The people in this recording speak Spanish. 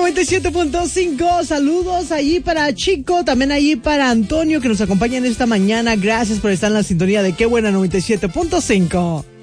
97.5, saludos allí para Chico, también allí para Antonio que nos acompañan esta mañana. Gracias por estar en la sintonía de Qué Buena 97.5.